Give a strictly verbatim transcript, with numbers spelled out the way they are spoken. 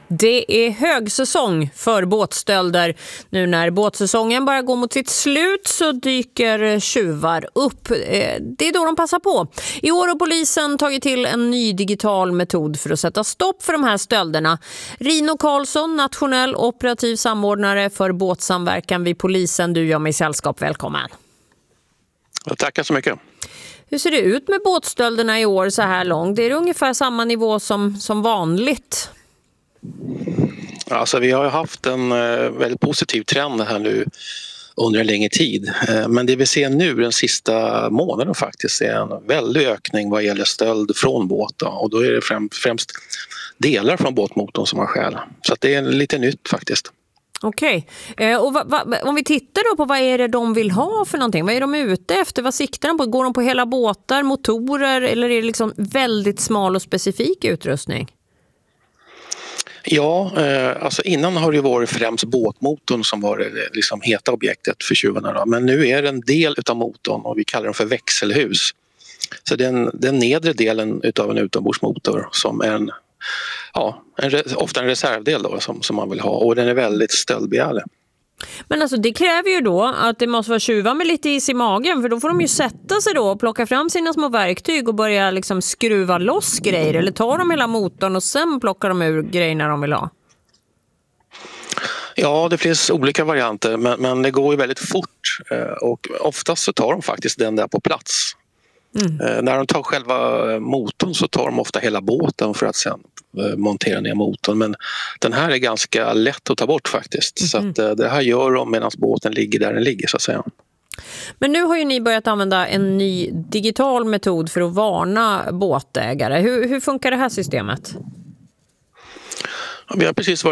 Det är högsäsong för båtstölder. Nu när båtsäsongen bara går mot sitt slut så dyker tjuvar upp. Det är då de passar på. I år har polisen tagit till en ny digital metod för att sätta stopp för de här stölderna. Rino Karlsson, nationell operativ samordnare för båtsamverkan vid polisen. Du gör mig sällskap, välkommen. Tackar så mycket. Hur ser det ut med båtstölderna i år så här långt? Det är ungefär samma nivå som, som vanligt. Alltså, vi har haft en väldigt positiv trend här nu under en längre tid. Men det vi ser nu den sista månaden faktiskt är en väldig ökning vad gäller stöld från båten. Och då är det främst delar från båtmotorn som har skäl. Så att det är lite nytt faktiskt. Okej, eh, och va, va, om vi tittar då på vad är det de vill ha för någonting? Vad är de ute efter? Vad siktar de på? Går de på hela båtar, motorer eller är det liksom väldigt smal och specifik utrustning? Ja, eh, alltså innan har det varit främst båtmotorn som var det liksom heta objektet för tjuvarna. Då. Men nu är det en del utav motorn och vi kallar den för växelhus. Så den, den nedre delen utav en utombordsmotor som är en, ja, en, ofta en reservdel då, som, som man vill ha och den är väldigt stöldbegärlig. Men alltså det kräver ju då att det måste vara tjuvar med lite is i magen för då får de ju sätta sig då och plocka fram sina små verktyg och börja liksom skruva loss grejer eller tar de hela motorn och sen plockar de ur grejerna de vill ha. Ja, det finns olika varianter men, men det går ju väldigt fort och oftast så tar de faktiskt den där på plats. Mm. Eh, när de tar själva motorn så tar de ofta hela båten för att sen eh, montera ner motorn. Men den här är ganska lätt att ta bort faktiskt. Mm. Så att, eh, det här gör de medan båten ligger där den ligger så att säga. Men nu har ju ni börjat använda en ny digital metod för att varna båtägare. Hur, hur funkar det här systemet? Vi har precis varit